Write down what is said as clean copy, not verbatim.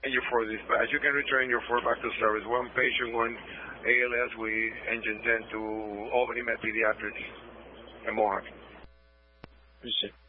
and your 4 dispatch. You can return your 4 back to service. 1 patient, 1 ALS with engine 10 to Albany Med Pediatrics and Mohawk. Appreciate it.